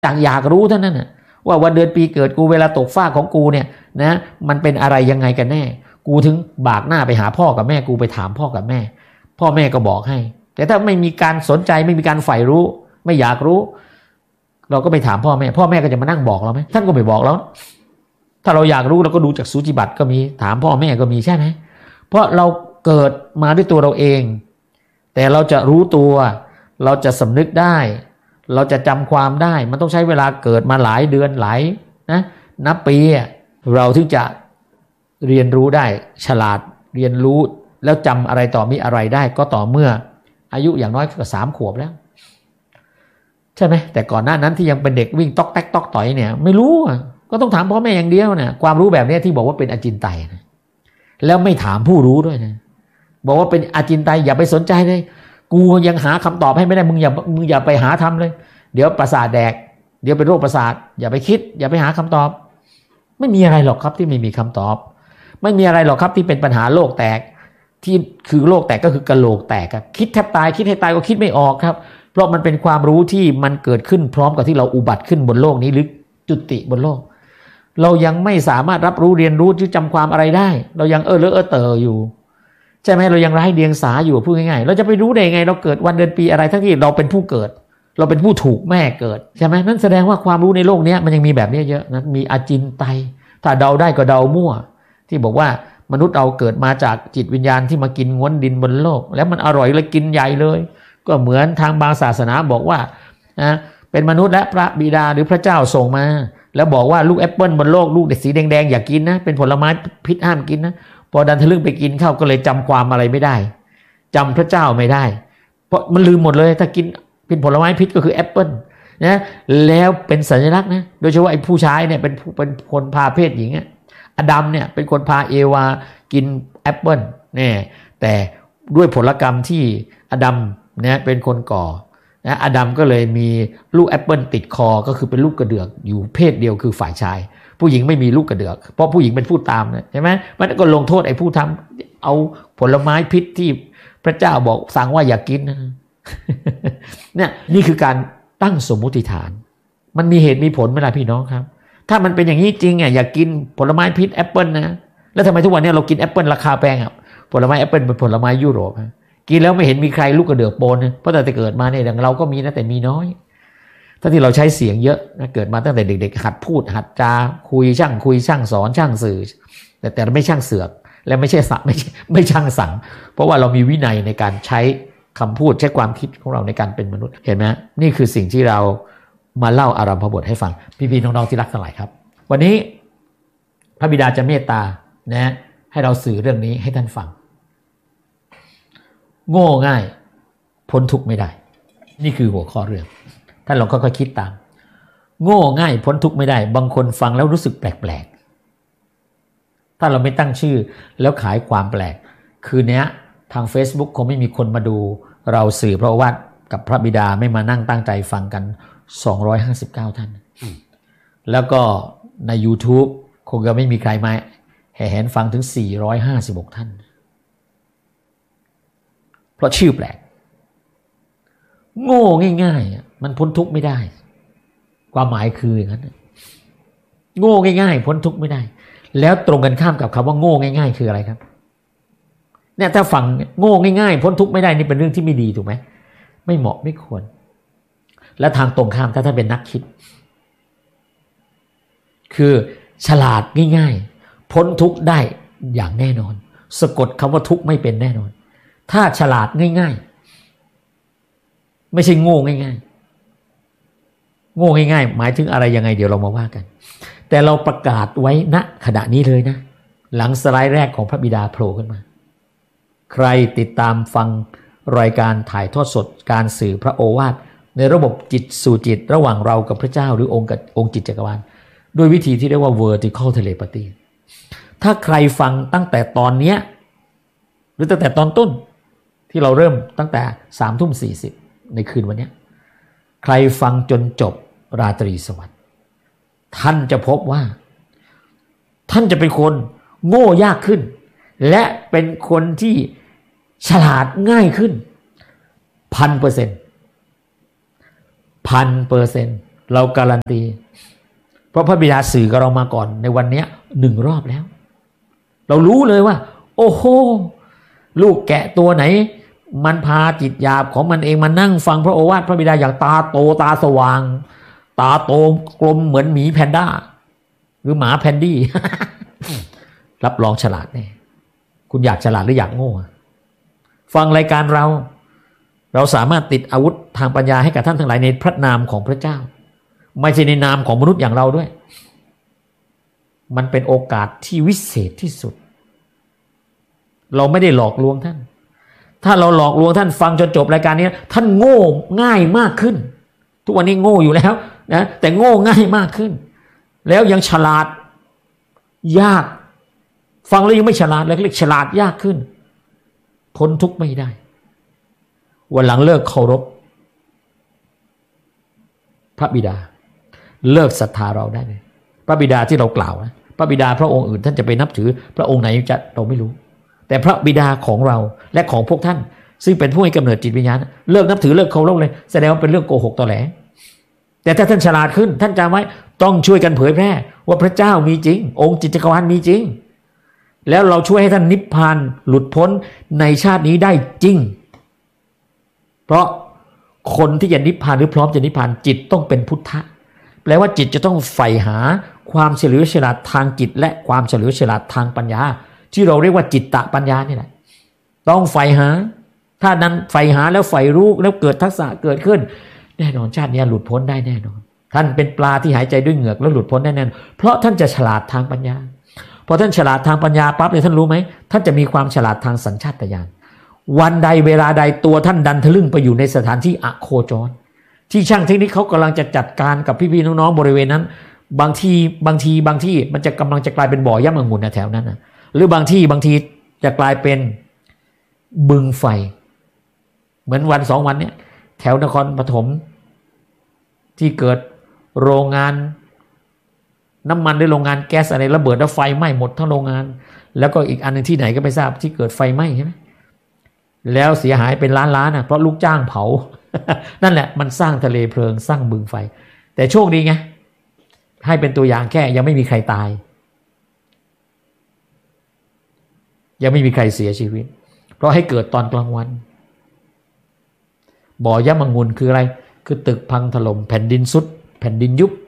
จากอยากรู้เท่านั้นน่ะว่าวันเดือนปีเกิดกูเวลาตกฟ้าของกูเนี่ยนะมันเป็นอะไรยังไงกันแน่กูถึงบากหน้าไปหาพ่อกับแม่กูไปถามพ่อกับแม่พ่อแม่ก็บอกให้แต่ถ้าไม่มีการสนใจไม่มีการใฝ่รู้ไม่อยากรู้เราก็ไปถามพ่อแม่พ่อแม่ก็จะมานั่งบอกเราไหมท่านก็ไม่บอกแล้วถ้าเราอยากรู้เราก็ดูจากสูจิบัตรก็มีถามพ่อแม่ก็มีใช่ไหมเพราะเราเกิดมาด้วยตัวเราเองแต่เราจะรู้ตัวเราจะสำนึกได้เราจะจำความได้มันต้องใช้เวลาเกิดมาหลายเดือนหลายนับปีเราถึงจะเรียนรู้ได้ฉลาดเรียนรู้แล้วจำอะไรต่อมีอะไรได้ก็ต่อเมื่ออายุอย่างน้อยก็3 ขวบแล้วใช่ไหมแต่ก่อนหน้านั้นที่ยังเป็นเด็กวิ่งต๊อกแต๊กต๊อกต่อยเนี่ยไม่รู้ก็ต้องถามพ่อแม่อย่างเดียวนะความรู้แบบนี้ที่บอกว่าเป็นอจินไตยนะแล้วไม่ถามผู้รู้ด้วยนะบอกว่าเป็นอจินไตยอย่าไปสนใจเลยกูยังหาคำตอบให้ไม่ได้มึงอย่าไปหาทำเลยเดี๋ยวประสาทแดกเดี๋ยวเป็นโรคประสาทอย่าไปคิดอย่าไปหาคำตอบไม่มีอะไรหรอกครับที่ไม่มีคำตอบไม่มีอะไรหรอกครับที่เป็นปัญหาโลกแตกที่คือโลกแตกก็คือกะโหลกแตกครับคิดแทบตายคิดให้ตายก็คิดไม่ออกครับเพราะมันเป็นความรู้ที่มันเกิดขึ้นพร้อมกับที่เราอุบัติขึ้นบนโลกนี้หรือจุติบนโลกเรายังไม่สามารถรับรู้เรียนรู้หรือจำความอะไรได้เรายังเลอะเตออยู่ใช่ไหมเรายังไร้เดียงสาอยู่พูดง่ายๆเราจะไปรู้ได้ไงเราเกิดวันเดือนปีอะไรทั้งที่เราเป็นผู้เกิดเราเป็นผู้ถูกแม่เกิดใช่ไหมนั่นแสดงว่าความรู้ในโลกนี้มันยังมีแบบนี้เยอะนะมีอจินไตยถ้าเดาได้ก็เดามั่วที่บอกว่ามนุษย์เราเกิดมาจากจิตวิญญาณที่มากินง้วนดินบนโลกแล้วมันอร่อยเลยกินใหญ่เลยก็เหมือนทางบางศาสนาบอกว่าเป็นมนุษย์และพระบิดาหรือพระเจ้าส่งมาแล้วบอกว่าลูกแอปเปิลบนโลกลูกเด็ดสีแดงๆอย่ากินนะเป็นผลไม้พิษห้ามกินนะพอดันทะลึ่งไปกินเข้าก็เลยจำความอะไรไม่ได้จำพระเจ้าไม่ได้เพราะมันลืมหมดเลยถ้ากินเป็นผลไม้พิษก็คือแอปเปิลนะแล้วเป็นสัญลักษณ์นะโดยเฉพาะไอ้ผู้ชายเนี่ยเป็นคนพาเพศหญิงอดัมเนี่ยเป็นคนพาเอวากินแอปเปิลเนี่ยแต่ด้วยผลกรรมที่อดัมเนี่ยเป็นคนก่อนะอดัมก็เลยมีลูกแอปเปิลติดคอก็คือเป็นลูกกระเดือกอยู่เพศเดียวคือฝ่ายชายผู้หญิงไม่มีลูกกระเดือกเพราะผู้หญิงเป็นผู้ตามนะใช่ไหมมันก็ลงโทษไอ้ผู้ทำเอาผลไม้พิษที่พระเจ้าบอกสั่งว่าอย่ากินนะเนี่ยนี่คือการตั้งสมมุติฐานมันมีเหตุมีผลไหมล่ะพี่น้องครับถ้ามันเป็นอย่างนี้จริงอย่ากินผลไม้พิษแอปเปิลนะแล้วทำไมทุกวันนี้เรากินแอปเปิลราคาแพงผลไม้แอปเปิลเป็นผลไม้ยุโรปกินแล้วไม่เห็นมีใครลูกกระเดือกโปนเพราะแต่เกิดมาเนี่ยอย่างเราก็มีนะแต่มีน้อยถ้าที่เราใช้เสียงเยอะนะเกิดมาตั้งแต่เด็กๆหัดพูดหัดจาคุยช่างสอนช่างสื่อแต่ไม่ช่างเสือกและไม่ใช่ไม่ช่างสั่งเพราะว่าเรามีวินัยในการใช้คำพูดใช้ความคิดของเราในการเป็นมนุษย์เห็นไหมนี่คือสิ่งที่เรามาเล่าอารัมภบทให้ฟังพี่ๆน้องๆที่รักทั้งหลายครับวันนี้พระบิดาจะเมตตานะให้เราสื่อเรื่องนี้ให้ท่านฟังโง่ง่ายพ้นทุกข์ไม่ได้นี่คือหัวข้อเรื่องท่านลองค่อยๆคิดตามโง่ง่ายพ้นทุกข์ไม่ได้บางคนฟังแล้วรู้สึกแปลกๆถ้าเราไม่ตั้งชื่อแล้วขายความแปลกคืนนี้ทาง Facebook คงไม่มีคนมาดูเราสื่อพระโอวาทกับพระบิดาไม่มานั่งตั้งใจฟังกัน259ท่านแล้วก็ใน YouTube คงจะไม่มีใครมาแห่แหนฟังถึง456ท่านเพราะชื่อแปลกโง่ง่ายๆมันพ้นทุกข์ไม่ได้ความหมายคืออย่างนั้นโง่ง่ายๆพ้นทุกข์ไม่ได้แล้วตรงกันข้ามกับคำว่าโง่ง่ายๆคืออะไรครับเนี่ยถ้าฟังโง่ง่ายๆพ้นทุกข์ไม่ได้นี่เป็นเรื่องที่ไม่ดีถูกไหมไม่เหมาะไม่ควรและทางตรงข้ามถ้าท่านเป็นนักคิดคือฉลาดง่ายๆพ้นทุกข์ได้อย่างแน่นอนสะกดคำว่าทุกข์ไม่เป็นแน่นอนถ้าฉลาดง่ายๆไม่ใช่โง่ง่ายๆโง่ง่ายๆหมายถึงอะไรยังไงเดี๋ยวเรามาว่ากันแต่เราประกาศไว้ณขณะนี้เลยนะหลังสไลด์แรกของพระบิดาโผล่ขึ้นมาใครติดตามฟังรายการถ่ายทอดสดการสื่อพระโอวาทในระบบจิตสู่จิตระหว่างเรากับพระเจ้าหรือองค์จิตจักรวาลด้วยวิธีที่เรียกว่า vertical telepathy ถ้าใครฟังตั้งแต่ตอนนี้หรือตั้งแต่ตอนต้นที่เราเริ่มตั้งแต่ 3:40 ในคืนวันนี้ใครฟังจนจบราตรีสวัสดิ์ท่านจะพบว่าท่านจะเป็นคนโง่ยากขึ้นและเป็นคนที่ฉลาดง่ายขึ้น 1,000% เราการันตีเพราะพระบิดาสื่อกับเรามาก่อนในวันนี้1 รอบแล้วเรารู้เลยว่าโอ้โหลูกแกะตัวไหนมันพาจิตหยาบของมันเองมานั่งฟังพระโอวาทพระบิดาอย่างตาโตตาสว่างตาโตกลมเหมือนหมีแพนด้าหรือหมาแพนดี้ รับรองฉลาดแน่คุณอยากฉลาดหรืออยากโง่ฟังรายการเราสามารถติดอาวุธทางปัญญาให้กับท่านทั้งหลายในพระนามของพระเจ้าไม่ใช่ในนามของมนุษย์อย่างเราด้วยมันเป็นโอกาสที่วิเศษที่สุดเราไม่ได้หลอกลวงท่านถ้าเราหลอกลวงท่านฟังจนจบรายการนี้ท่านโง่ง่ายมากขึ้นทุกวันนี้โง่อยู่แล้วนะแต่โง่ง่ายมากขึ้นแล้วยังฉลาดยากฟังแล้วยังไม่ฉลาดแล้วเรียกฉลาดยากขึ้นพ้นทุกข์ไม่ได้วันหลังเลิกเคารพพระบิดาเลิกศรัทธาเราได้เลยพระบิดาที่เรากล่าวนะพระบิดาพระองค์อื่นท่านจะไปนับถือพระองค์ไหนจะเราไม่รู้แต่พระบิดาของเราและของพวกท่านซึ่งเป็นผู้ให้กำเนิดจิตวิญญาณเลิกนับถือเลิกเคารพเลยแสดงว่าเป็นเรื่องโกหกตอแหลแต่ถ้าท่านฉลาดขึ้นท่านจำไว้ต้องช่วยกันเผยแพร่ว่าพระเจ้ามีจริงองค์จิตจักรวาลมีจริงแล้วเราช่วยให้ท่านนิพพานหลุดพ้นในชาตินี้ได้จริงเพราะคนที่จะนิพพานหรือพร้อมจะนิพพานจิตต้องเป็นพุทธะแปลว่าจิตจะต้องใฝ่หาความเฉลียวฉลาดทางจิตและความเฉลียวฉลาดทางปัญญาที่เราเรียกว่าจิตตปัญญานี่แหละต้องใฝ่หาถ้านั้นใฝ่หาแล้วใฝ่รู้แล้วเกิดทักษะเกิดขึ้นแน่นอนชาตินี้หลุดพ้นได้แน่นอนท่านเป็นปลาที่หายใจด้วยเหงือกแล้วหลุดพ้นได้แน่นอนเพราะท่านจะฉลาดทางปัญญาพอท่านฉลาดทางปัญญาปั๊บเนี่ยท่านรู้ไหมท่านจะมีความฉลาดทางสัญชาตญาณวันใดเวลาใดตัวท่านดันทะลึ่งไปอยู่ในสถานที่อโคจรที่ช่างเทคนิคเขากำลังจะจัดการกับพี่ๆน้องๆบริเวณนั้นบางที่มันจะกำลังจะกลายเป็นบ่อย่ำองุ่นนะแถวนั้นนะหรือบางทีจะกลายเป็นบึงไฟเหมือนวัน2 วันเนี่ยแถวนครปฐมที่เกิดโรงงานน้ำมันหรือโรงงานแก๊สอะไรระเบิดแล้วไฟไหม้หมดทั้งโรงงานแล้วก็อีกอันนึงที่ไหนก็ไม่ทราบที่เกิดไฟไหม้ใช่ไหมแล้วเสียหายเป็นล้านๆนะเพราะลูกจ้างเผา นั่นแหละมันสร้างทะเลเพลิงสร้างบึงไฟแต่โชคดีไงให้เป็นตัวอย่างแค่ยังไม่มีใครตายยังไม่มีใครเสียชีวิตเพราะให้เกิดตอนกลางวันบ่อย่ำองุ่นคืออะไรคือตึกพังถล่มแผ่นดินทรุดแผ่นดินยุบ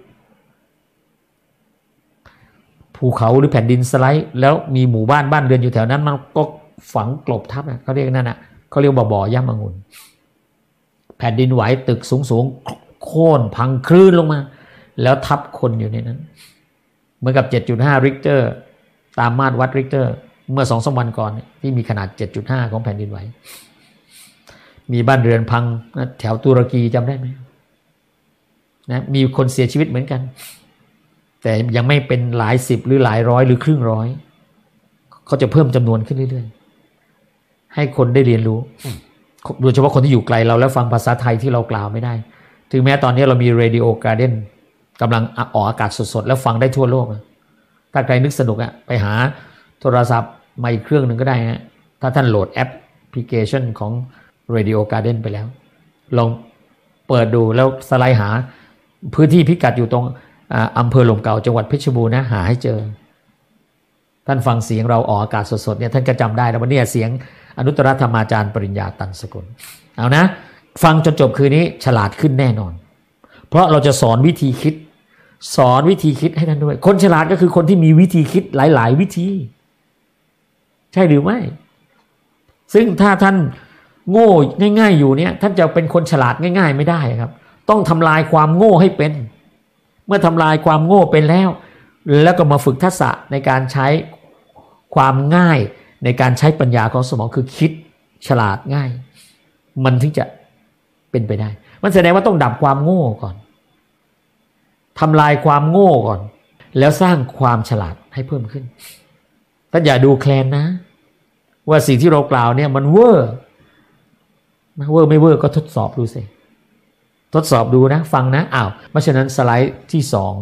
ภูเขาหรือแผ่นดินสไลด์แล้วมีหมู่บ้านเรือนอยู่แถวนั้นมันก็ฝังกลบทับเขาเรียกนั่นน่ะเขาเรียกบ่อย่ำองุ่นแผ่นดินไหวตึกสูงโค่นพังคลื่นลงมาแล้วทับคนอยู่ในนั้นเหมือนกับ 7.5 ริกเตอร์ตามมาตรวัดริกเตอร์เมื่อ 2-3 วันก่อนที่มีขนาด 7.5 ของแผ่นดินไหวมีบ้านเรือนพังแถวตุรกีจำได้ไหมนะมีคนเสียชีวิตเหมือนกันแต่ยังไม่เป็นหลายสิบหรือหลายร้อยหรือครึ่งร้อยเขาจะเพิ่มจำนวนขึ้นเรื่อยๆให้คนได้เรียนรู้โดยเฉพาะคนที่อยู่ไกลเราแล้วฟังภาษาไทยที่เรากล่าวไม่ได้ถึงแม้ตอนนี้เรามี Radio Garden กำลังออกอากาศสดๆแล้วฟังได้ทั่วโลกถ้าใครนึกสนุกไปหาโทรศัพท์มาอีกเครื่องหนึ่งก็ได้นะถ้าท่านโหลดแอปพลิเคชันของ Radio Garden ไปแล้วลองเปิดดูแล้วสไลด์หาพื้นที่พิกัดอยู่ตรงอำเภอหลมเก่าจังหวัดเพชรบูรณ์นะหาให้เจอท่านฟังเสียงเราออกอากาศสดๆเนี่ยท่านก็จำได้แล้ววันนี้เสียงอนุตตรธรรมาจารย์ปริญญาตันสกุลเอานะฟังจนจบคืนนี้ฉลาดขึ้นแน่นอนเพราะเราจะสอนวิธีคิดให้ท่านด้วยคนฉลาดก็คือคนที่มีวิธีคิดหลายๆวิธีใช่หรือไม่ซึ่งถ้าท่านโง่ง่ายๆอยู่เนี่ยท่านจะเป็นคนฉลาดง่ายๆไม่ได้ครับต้องทำลายความโง่ให้เป็นเมื่อทำลายความโง่เป็นแล้วก็มาฝึกทักษะในการใช้ความง่ายในการใช้ปัญญาของสมองคือคิดฉลาดง่ายมันถึงจะเป็นไปได้มันแสดงว่าต้องดับความโง่ก่อนทำลายความโง่ก่อนแล้วสร้างความฉลาดให้เพิ่มขึ้นท่านอย่าดูแคลนนะว่าสิ่งที่เรากล่าวเนี่ยมันเวอร์ไม่เวอร์ก็ทดสอบดูสิทดสอบดูนะฟังนะเพราะฉะนั้นสไลด์ที่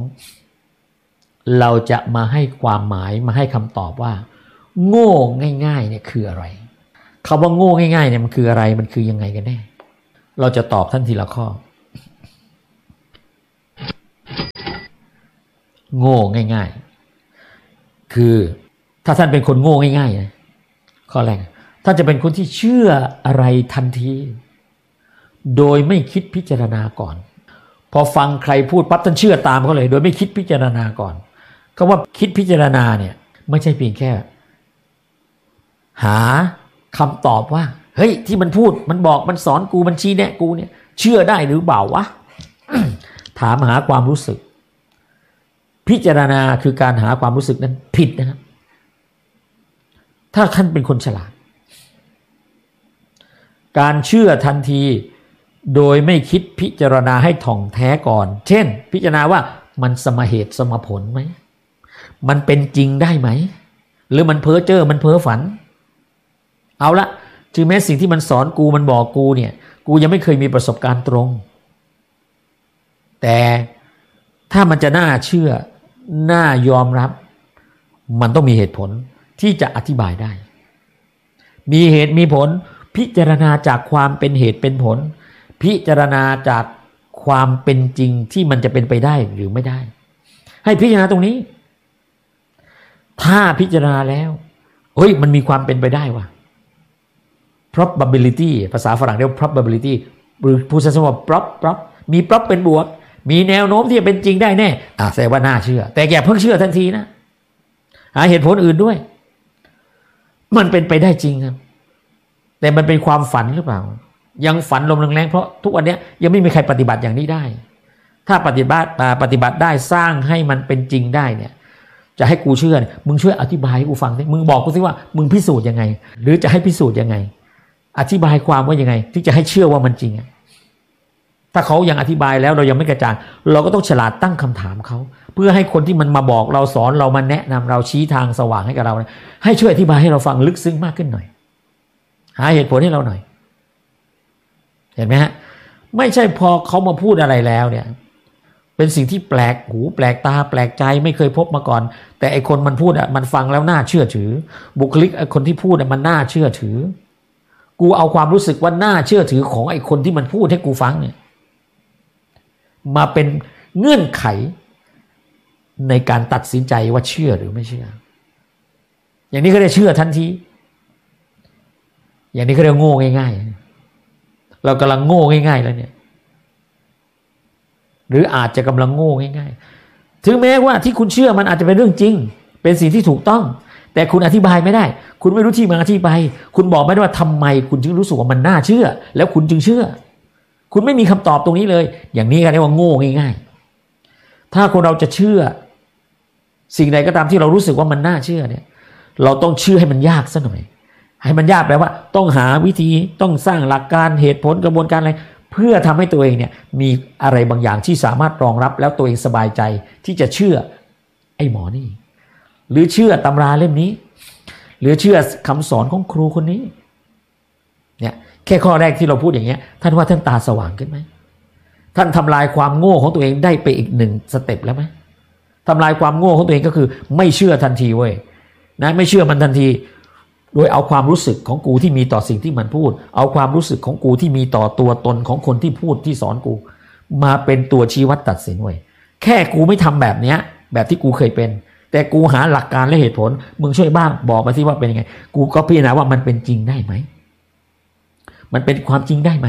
2เราจะมาให้ความหมายมาให้คำตอบว่าโง่ง่ายๆเนี่ยคืออะไรคำว่าโง่ง่ายๆเนี่ยมันคืออะไรมันคือยังไงกันแน่เราจะตอบท่านทีละข้อโง่ง่ายๆคือถ้าท่านเป็นคนโง่ง่ายๆนะข้อแรกท่านจะเป็นคนที่เชื่ออะไรทันทีโดยไม่คิดพิจารณาก่อนพอฟังใครพูดปั๊บท่านเชื่อตามเขาเลยโดยไม่คิดพิจารณาก่อนคำว่าคิดพิจารณาเนี่ยไม่ใช่เพียงแค่หาคำตอบว่าเฮ้ยที่มันพูดมันบอกมันสอนกูมันชี้แนะกูเนี่ยเชื่อได้หรือเปล่าวะ ถามหาความรู้สึกพิจารณาคือการหาความรู้สึกนั้นผิดนะครับถ้าท่านเป็นคนฉลาดการเชื่อทันทีโดยไม่คิดพิจารณาให้ถ่องแท้ก่อนเช่นพิจารณาว่ามันสมเหตุสมผลไหมมันเป็นจริงได้ไหมหรือมันเพ้อเจ้อมันเพ้อฝันเอาละถึงแม้สิ่งที่มันสอนกูมันบอกกูเนี่ยกูยังไม่เคยมีประสบการณ์ตรงแต่ถ้ามันจะน่าเชื่อน่ายอมรับมันต้องมีเหตุผลที่จะอธิบายได้มีเหตุมีผลพิจารณาจากความเป็นเหตุเป็นผลพิจารณาจากความเป็นจริงที่มันจะเป็นไปได้หรือไม่ได้ให้พิจารณาตรงนี้ถ้าพิจารณาแล้วเฮ้ยมันมีความเป็นไปได้ว่ะ probability ภาษาฝรั่งเรียก probability หรือพูดสั้นๆว่า prop มี prop เป็นบวกมีแนวโน้มที่จะเป็นจริงได้แน่แสดงว่าน่าเชื่อแต่อย่าเพิ่งเชื่อทันทีนะหาเหตุผลอื่นด้วยมันเป็นไปได้จริงครับแต่มันเป็นความฝันหรือเปล่ายังฝันลมแรงๆเพราะทุกวันนี้ยังไม่มีใครปฏิบัติอย่างนี้ได้ถ้าปฏิบัติได้สร้างให้มันเป็นจริงได้เนี่ยจะให้กูเชื่อมึงช่วยอธิบายให้กูฟังสิมึงบอกกูสิว่ามึงพิสูจน์ยังไงหรือจะให้พิสูจน์ยังไงอธิบายความว่ายังไงที่จะให้เชื่อว่ามันจริงถ้าเขายังอธิบายแล้วเรายังไม่กระจ่างเราก็ต้องฉลาดตั้งคำถามเขาเพื่อให้คนที่มันมาบอกเราสอนเรามาแนะนำเราชี้ทางสว่างให้กับเราให้ช่วยอธิบายให้เราฟังลึกซึ้งมากขึ้นหน่อยหาเหตุผลให้เราหน่อยเห็นไหมฮะไม่ใช่พอเขามาพูดอะไรแล้วเนี่ยเป็นสิ่งที่แปลกหูแปลกตาแปลกใจไม่เคยพบมาก่อนแต่ไอคนมันพูดมันฟังแล้วน่าเชื่อถือบุคลิกไอคนที่พูดมันน่าเชื่อถือกูเอาความรู้สึกว่าน่าเชื่อถือของไอคนที่มันพูดให้กูฟังเนี่ยมาเป็นเงื่อนไขในการตัดสินใจว่าเชื่อหรือไม่เชื่ออย่างนี้ก็ได้เชื่อทันทีอย่างนี้ก็เรียกโง่ง่ายๆเรากำลังโง่ง่ายๆแล้วเนี่ยหรืออาจจะกำลังโง่ง่ายๆถึงแม้ว่าที่คุณเชื่อมันอาจจะเป็นเรื่องจริงเป็นสิ่งที่ถูกต้องแต่คุณอธิบายไม่ได้คุณไม่รู้ที่มาที่ไปคุณบอกไม่ได้ว่าทำไมคุณจึงรู้สึกว่ามันน่าเชื่อแล้วคุณจึงเชื่อคุณไม่มีคำตอบตรงนี้เลยอย่างนี้ก็เรียกว่าโง่ง่ายๆถ้าคนเราจะเชื่อสิ่งใดก็ตามที่เรารู้สึกว่ามันน่าเชื่อเนี่ยเราต้องเชื่อให้มันยากซะหน่อยให้มันยากแปลว่าต้องหาวิธีต้องสร้างหลักการเหตุผลกระบวนการอะไรเพื่อทำให้ตัวเองเนี่ยมีอะไรบางอย่างที่สามารถรองรับแล้วตัวเองสบายใจที่จะเชื่อไอ้หมอนี่หรือเชื่อตำราเล่มนี้หรือเชื่อคำสอนของครูคนนี้เนี่ยแค่ข้อแรกที่เราพูดอย่างเงี้ยท่านว่าท่านตาสว่างขึ้นไหมท่านทำลายความโง่ของตัวเองได้ไปอีกหนึ่งสเต็ปแล้วไหมทำลายความโง่ของตัวเองก็คือไม่เชื่อทันทีเว้ยนะไม่เชื่อมันทันทีโดยเอาความรู้สึกของกูที่มีต่อสิ่งที่มันพูดเอาความรู้สึกของกูที่มีต่อตัวตนของคนที่พูดที่สอนกูมาเป็นตัวชี้วัดตัดสินเว้ยแค่กูไม่ทำแบบเนี้ยแบบที่กูเคยเป็นแต่กูหาหลักการและเหตุผลมึงช่วยบ้างบอกมาสิว่าเป็นยังไงกูก็พิจารณาว่ามันเป็นจริงได้ไหมมันเป็นความจริงได้ไหม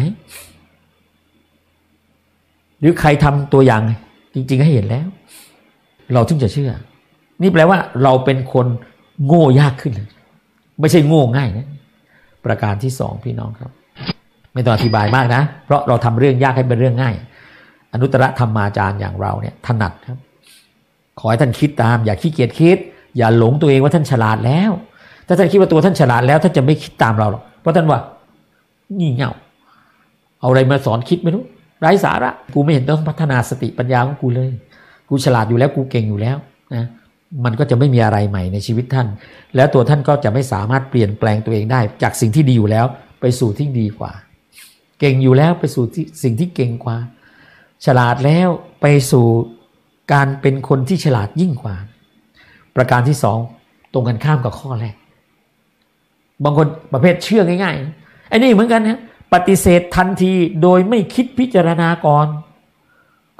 หรือใครทำตัวอย่างจริงๆให้เห็นแล้วเราถึงจะเชื่อนี่แปลว่าเราเป็นคนโง่ยากขึ้นเลยไม่ใช่โง่ง่ายนะประการที่สองพี่น้องครับไม่ต้องอธิบายมากนะเพราะเราทำเรื่องยากให้เป็นเรื่องง่ายอนุตตรธรรมาจารย์อย่างเราเนี่ยถนัดครับขอให้ท่านคิดตามอย่าขี้เกียจคิดอย่าหลงตัวเองว่าท่านฉลาดแล้วถ้าท่านคิดว่าตัวท่านฉลาดแล้วท่านจะไม่คิดตามเราหรอกเพราะท่านว่างี่เง่าเอาอะไรมาสอนคิดไม่รู้ไร้สาระกูไม่เห็นต้องพัฒนาสติปัญญาของกูเลยกูฉลาดอยู่แล้วกูเก่งอยู่แล้วนะมันก็จะไม่มีอะไรใหม่ในชีวิตท่านแล้วตัวท่านก็จะไม่สามารถเปลี่ยนแปลงตัวเองได้จากสิ่งที่ดีอยู่แล้วไปสู่ที่ดีกว่าเก่งอยู่แล้วไปสู่สิ่งที่เก่งกว่าฉลาดแล้วไปสู่การเป็นคนที่ฉลาดยิ่งกว่าประการที่สองตรงกันข้ามกับข้อแรกบางคนประเภทเชื่อง่ายๆไอ้นี่เหมือนกันนะปฏิเสธทันทีโดยไม่คิดพิจารณาก่อน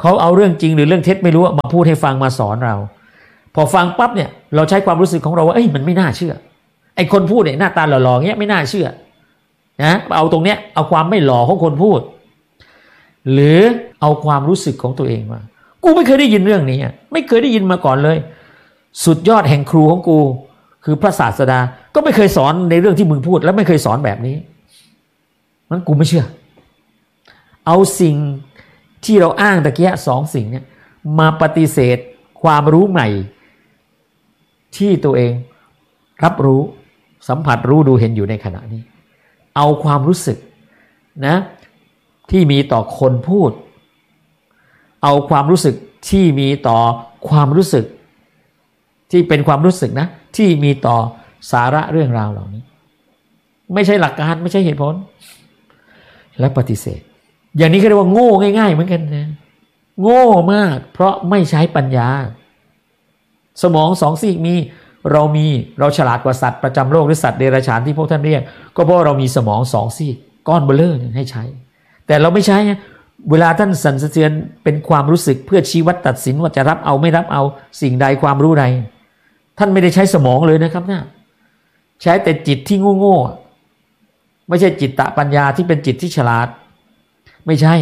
เขาเอาเรื่องจริงหรือเรื่องเท็จไม่รู้มาพูดให้ฟังมาสอนเราพอฟังปั๊บเนี่ยเราใช้ความรู้สึกของเราว่าเอ้ยมันไม่น่าเชื่อไอ้คนพูดเนี่ยหน้าตาหล่อๆเงี้ยไม่น่าเชื่อนะเอาตรงเนี้ยเอาความไม่หล่อของคนพูดหรือเอาความรู้สึกของตัวเองมากูไม่เคยได้ยินเรื่องนี้ไม่เคยได้ยินมาก่อนเลยสุดยอดแห่งครูของกูคือพระศาสดาก็ไม่เคยสอนในเรื่องที่มึงพูดและไม่เคยสอนแบบนี้งั้นกูไม่เชื่อเอาสิ่งที่เราอ้างตะเกียสองสิ่งเนี่ยมาปฏิเสธความรู้ใหม่ที่ตัวเองรับรู้สัมผัสรู้ดูเห็นอยู่ในขณะนี้เอาความรู้สึกนะที่มีต่อคนพูดเอาความรู้สึกที่มีต่อความรู้สึกที่เป็นความรู้สึกนะที่มีต่อสาระเรื่องราวเหล่านี้ไม่ใช่หลักการไม่ใช่เหตุผลและปฏิเสธอย่างนี้ก็เรียกว่าโง่ง่ายๆเหมือนกันนะโง่มากเพราะไม่ใช้ปัญญาสมองสองซีกมีเราฉลาดกว่าสัตว์ประจำโลกหรือสัตว์เดรัจฉานที่พวกท่านเรียกก็เพราะเรามีสมองสองซีกก้อนเบลเลอร์ให้ใช้แต่เราไม่ใช้เวลาท่านสั่นสะเทือนเป็นความรู้สึกเพื่อชี้วัดตัดสินว่าจะรับเอาไม่รับเอาสิ่งใดความรู้ใดท่านไม่ได้ใช้สมองเลยนะครับนะใช้แต่จิตที่โง่ๆไม่ใช่จิตตะปัญญาที่เป็นจิตที่ฉลาดไม่ใช่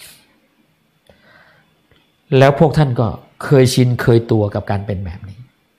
แล้วพวกท่านก็เคยชินเคยตัวกับการเป็นแบบนี้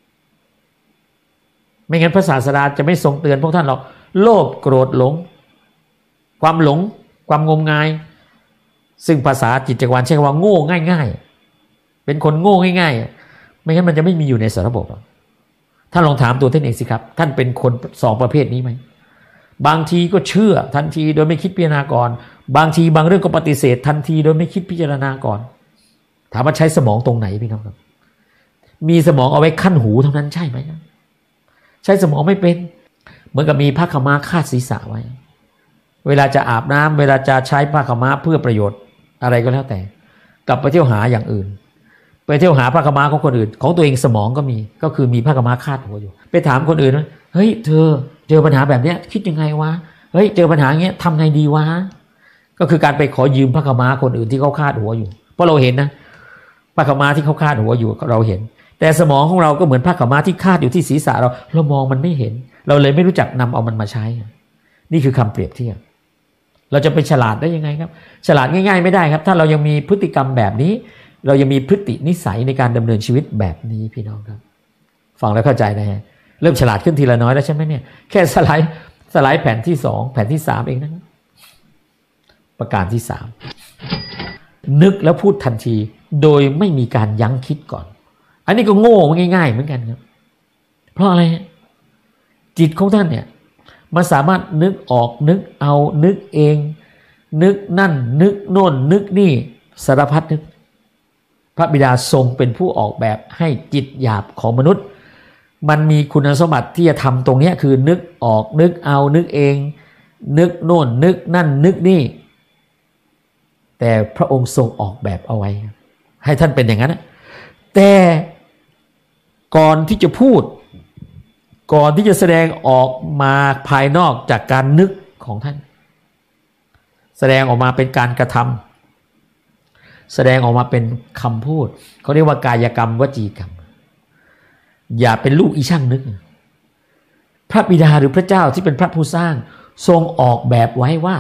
ไม่งั้นพระศาสดาจะไม่ทรงเตือนพวกท่านหรอกโลภโกรธหลงความหลงความงมงายซึ่งภาษาจิตจักรวาลใช้คำว่าโง่ง่ายๆเป็นคนโง่ง่ายๆไม่งั้นมันจะไม่มีอยู่ในสารระบบหรอกท่านลองถามตัวท่านเองสิครับท่านเป็นคนสองประเภทนี้ไหมบางทีก็เชื่อทันทีโดยไม่คิดพิจารณาก่อนบางทีบางเรื่องก็ปฏิเสธทันทีโดยไม่คิดพิจารณาก่อนถามว่าใช้สมองตรงไหนพี่น้องครับมีสมองเอาไว้คั่นหูเท่านั้นใช่ไหมใช้สมองไม่เป็นเหมือนกับมีผ้าขาวม้าคาดศีรษะไว้เวลาจะอาบน้ำเวลาจะใช้ผ้าขาวม้าเพื่อประโยชน์อะไรก็แล้วแต่กลับไปเที่ยวหาอย่างอื่นไปเที่ยวหาผ้าขาวม้าของคนอื่นของตัวเองสมองก็มีก็คือมีผ้าขาวม้าคาดหัวอยู่ไปถามคนอื่นว่าเฮ้ยเธอเจอปัญหาแบบเนี้ยคิดยังไงวะเฮ้ยเจอปัญหาอย่างเงี้ยทำไงดีวะก็คือการไปขอยืมผ้าขาวม้าคนอื่นที่เขาคาดหัวอยู่เพราะเราเห็นนะผ้าขาวม้าที่เขาคาดหัวอยู่เราเห็นแต่สมองของเราก็เหมือนผ้าขาวม้าที่คาดอยู่ที่ศีรษะเรามองมันไม่เห็นเราเลยไม่รู้จักนำเอามันมาใช้นี่คือคำเปรียบเทียบเราจะไปฉลาดได้ยังไงครับฉลาดง่ายๆไม่ได้ครับถ้าเรายังมีพฤติกรรมแบบนี้เรายังมีพฤตินิสัยในการดำเนินชีวิตแบบนี้พี่น้องครับฟังแล้วเข้าใจนะฮะเริ่มฉลาดขึ้นทีละน้อยแล้วใช่ไหมเนี่ยแค่สไลด์แผ่นที่2แผ่นที่3เองนะประการที่3นึกแล้วพูดทันทีโดยไม่มีการยั้งคิดก่อนอันนี้ก็โง่ง่ายๆเหมือนกันครับเพราะอะไรจิตของท่านเนี่ยมันสามารถนึกออกนึกเอานึกเองนึกนั่นนึกโน่นนึกนี่สารพัดนึกพระบิดาทรงเป็นผู้ออกแบบให้จิตหยาบของมนุษย์มันมีคุณสมบัติที่จะทำตรงนี้คือนึกออกนึกเอานึกเองนึกโน่นนึกนั่นนึกนี่แต่พระองค์ทรงออกแบบเอาไว้ให้ท่านเป็นอย่างนั้นแต่ก่อนที่จะพูดก่อนที่จะแสดงออกมาภายนอกจากการนึกของท่านแสดงออกมาเป็นการกระทำแสดงออกมาเป็นคำพูดเขาเรียกว่ากายกรรมวจีกรรมอย่าเป็นลูกอีช่างนึกพระบิดาหรือพระเจ้าที่เป็นพระผู้สร้างทรงออกแบบไว้ว่า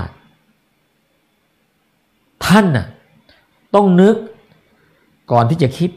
ท่านน่ะต้องนึกก่อนที่จะคิด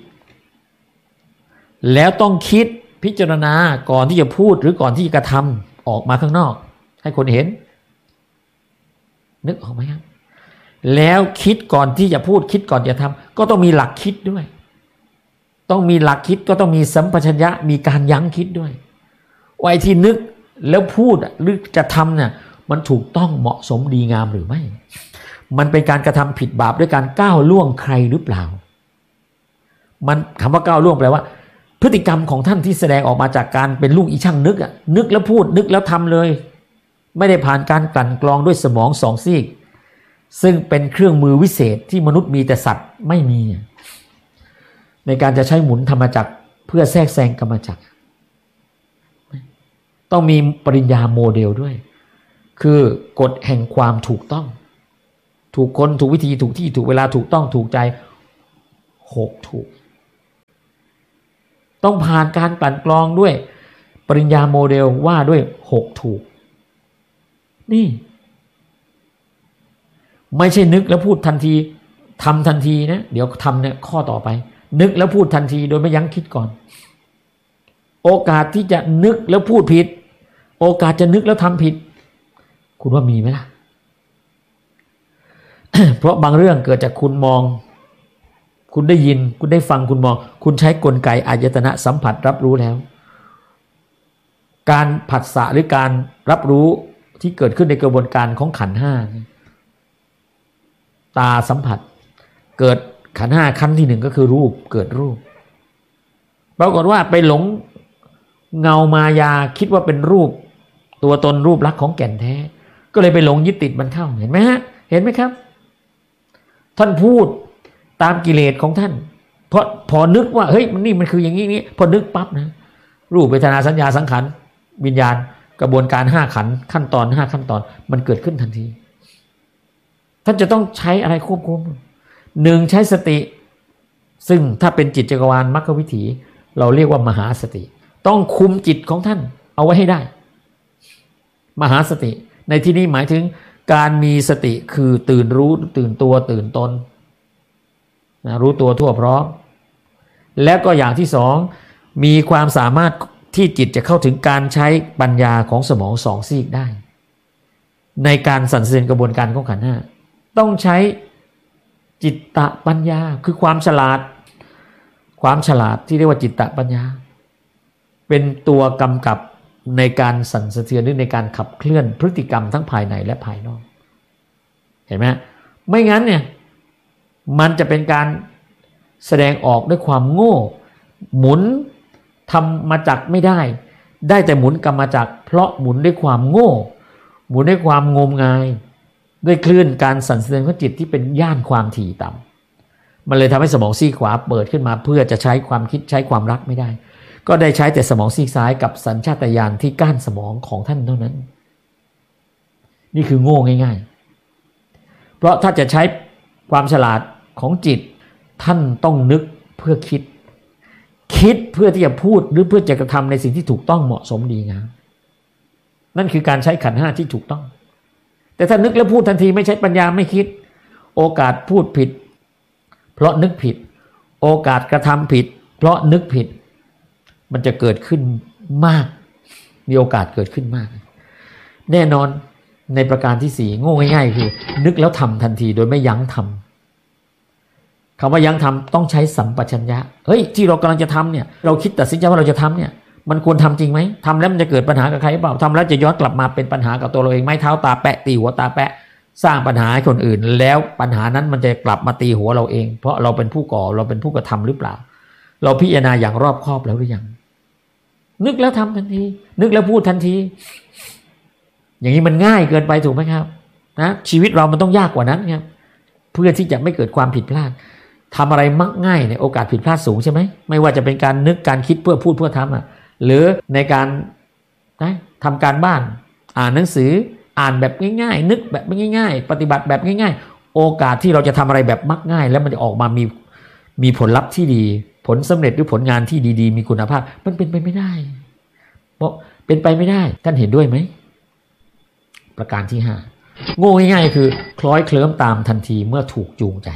แล้วต้องคิดพิจารณาก่อนที่จะพูดหรือก่อนที่จะกระทำออกมาข้างนอกให้คนเห็นนึกออกไหมครับแล้วคิดก่อนที่จะพูดคิดก่อนจะทำก็ต้องมีหลักคิดด้วยต้องมีหลักคิดก็ต้องมีสัมปชัญญะมีการยั้งคิดด้วยว่าไอ้ที่นึกแล้วพูดหรือจะทำเนี่ยมันถูกต้องเหมาะสมดีงามหรือไม่มันเป็นการกระทำผิดบาปด้วยการก้าวล่วงใครหรือเปล่ามันคำว่าก้าวล่วงแปลว่าพฤติกรรมของท่านที่แสดงออกมาจากการเป็นลูกอีช่างนึกนึกแล้วพูดนึกแล้วทำเลยไม่ได้ผ่านการกลั่นกรองด้วยสมองสองซีกซึ่งเป็นเครื่องมือวิเศษที่มนุษย์มีแต่สัตว์ไม่มีในการจะใช้หมุนธรรมจักรเพื่อแทรกแซงกรรมจักรต้องมีปริญญาโมเดลด้วยคือกฎแห่งความถูกต้องถูกคนถูกวิธีถูกที่ถูกเวลาถูกต้องถูกใจ 6ถูกต้องผ่านการกลั่นกรองด้วยปริญญาโมเดลว่าด้วย6ถูกนี่ไม่ใช่นึกแล้วพูดทันทีทำทันทีนะเดี๋ยวทำเนี่ยข้อต่อไปนึกแล้วพูดทันทีโดยไม่ยั้งคิดก่อนโอกาสที่จะนึกแล้วพูดผิดโอกาสจะนึกแล้วทำผิดคุณว่ามีไหมล่ะ เพราะบางเรื่องเกิดจากคุณมองคุณได้ยินคุณได้ฟังคุณมองคุณใช้กลไกอายตนะสัมผัสรับรู้แล้วการผัสสะหรือการรับรู้ที่เกิดขึ้นในกระบวนการของขันธ์ห้าตาสัมผัสเกิดขันธ์ห้าขั้นที่หนึ่งก็คือรูปเกิดรูปปรากฏว่าไปหลงเงามายาคิดว่าเป็นรูปตัวตนรูปลักษณ์ของแก่นแท้ก็เลยไปหลงยึดติดมันเข้าเห็นไหมฮะเห็นไหมครับท่านพูดตามกิเลสของท่านเพราะพอนึกว่าเฮ้ยมันคืออย่างนี้พอนึกปั๊บนะรูปเวทนาสัญญาสังขารวิญญาณกระบวนการ5ขันธ์ขั้นตอน5ขั้นตอนมันเกิดขึ้นทันทีท่านจะต้องใช้อะไรควบคุม1ใช้สติซึ่งถ้าเป็นจิตจักรวาลมรรควิถีเราเรียกว่ามหาสติต้องคุมจิตของท่านเอาไว้ให้ได้มหาสติในที่นี้หมายถึงการมีสติคือตื่นรู้ตื่นตัวตื่นตนนะรู้ตัวทั่วพร้อมและก็อย่างที่2มีความสามารถที่จิตจะเข้าถึงการใช้ปัญญาของสมอง2ซีกได้ในการสั่นสะเทือนกระบวนการของขันธ์ห้าต้องใช้จิตตปัญญาคือความฉลาดที่เรียกว่าจิตตปัญญาเป็นตัวกำกับในการสั่นสะเทือนหรือในการขับเคลื่อนพฤติกรรมทั้งภายในและภายนอกเห็นไหมไม่งั้นเนี่ยมันจะเป็นการแสดงออกด้วยความโง่หมุนทำมาจักไม่ได้แต่หมุนกรรมจักเพราะหมุนด้วยความโง่หมุนด้วยความงมงายด้วยคลื่นการสั่นสะเทือนของจิตที่เป็นย่านความถี่ต่ำมันเลยทำให้สมองซีกขวาเปิดขึ้นมาเพื่อจะใช้ความคิดใช้ความรักไม่ได้ก็ได้ใช้แต่สมองซีกซ้ายกับสัญชาตญาณที่ก้านสมองของท่านเท่านั้นนี่คือโง่ง่ายๆเพราะถ้าจะใช้ความฉลาดของจิตท่านต้องนึกเพื่อคิดเพื่อที่จะพูดหรือเพื่อจะกระทำในสิ่งที่ถูกต้องเหมาะสมดีงามนั่นคือการใช้ขันธ์ห้าที่ถูกต้องแต่ถ้านึกแล้วพูดทันทีไม่ใช้ปัญญาไม่คิดโอกาสพูดผิดเพราะนึกผิดโอกาสกระทำผิดเพราะนึกผิดมันจะเกิดขึ้นมากมีโอกาสเกิดขึ้นมากแน่นอนในประการที่4โง่ง่ายๆคือนึกแล้วทำทันทีโดยไม่ยั้งทำคำว่ายั้งทำต้องใช้สัมปชัญญะเฮ้ยที่เรากำลังจะทำเนี่ยเราคิดตัดสินใจว่าเราจะทำเนี่ยมันควรทำจริงไหมทำแล้วมันจะเกิดปัญหากับใครหรือเปล่าทำแล้วจะย้อนกลับมาเป็นปัญหากับตัวเราเองไหมเท้าตาแปะตีหัวตาแปะสร้างปัญหาให้คนอื่นแล้วปัญหานั้นมันจะกลับมาตีหัวเราเองเพราะเราเป็นผู้ก่อเราเป็นผู้กระทำหรือเปล่าเราพิจารณาอย่างรอบคอบแล้วหรือยังนึกแล้วทำทันทีนึกแล้วพูดทันทีอย่างนี้มันง่ายเกินไปถูกไหมครับนะชีวิตเรามันต้องยากกว่านั้นครับเพื่อที่จะไม่เกิดความผิดพลาดทำอะไรมักง่ายเนี่ยโอกาสผิดพลาดสูงใช่ไหมไม่ว่าจะเป็นการนึกการคิดเพื่อพูดเพื่อทำหรือในการทำการบ้านอ่านหนังสืออ่านแบบง่ายๆนึกแบบง่ายๆปฏิบัติแบบง่ายๆโอกาสที่เราจะทำอะไรแบบมักง่ายแล้วมันจะออกมามีผลลัพธ์ที่ดีผลสำเร็จหรือผลงานที่ดีๆมีคุณภาพมันเป็นไปไม่ได้เพราะเป็นไปไม่ได้ท่านเห็นด้วยไหมประการที่5โง่ง่ายๆคือคล้อยเคลิ้มตามทันทีเมื่อถูกจูงใจ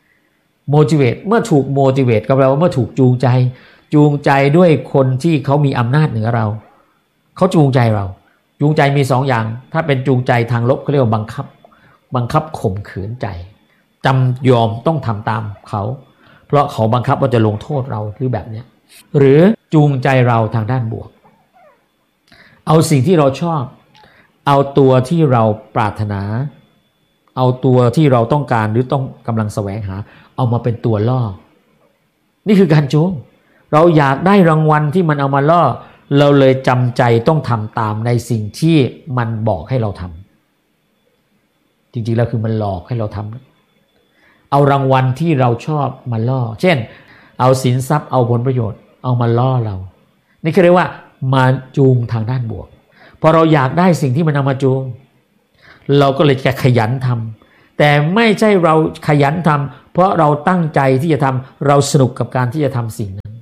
motivate เมื่อถูก motivate ก็แปลว่าเมื่อถูกจูงใจด้วยคนที่เขามีอำนาจเหนือเราเขาจูงใจเราจูงใจมี2อย่างถ้าเป็นจูงใจทางลบเขาเรียกว่าบังคับข่มขืนใจจำยอมต้องทำตามเขาเพราะเขาบังคับว่าจะลงโทษเราหรือแบบนี้หรือจูงใจเราทางด้านบวกเอาสิ่งที่เราชอบเอาตัวที่เราปรารถนาเอาตัวที่เราต้องการหรือต้องกำลังแสวงหาเอามาเป็นตัวล่อนี่คือการจูงเราอยากได้รางวัลที่มันเอามาล่อเราเลยจำใจต้องทำตามในสิ่งที่มันบอกให้เราทำจริงๆแล้วคือมันหลอกให้เราทำเอารางวัลที่เราชอบมาล่อเช่นเอาสินทรัพย์เอาผลประโยชน์เอามาล่อเรานี่คือเรียกว่ามาจูงทางด้านบวกพอเราอยากได้สิ่งที่มันเอามาจูงเราก็เลยจะขยันทำแต่ไม่ใช่เราขยันทเพราะเราตั้งใจที่จะทำเราสนุกกับการที่จะทำสิ่งนั้น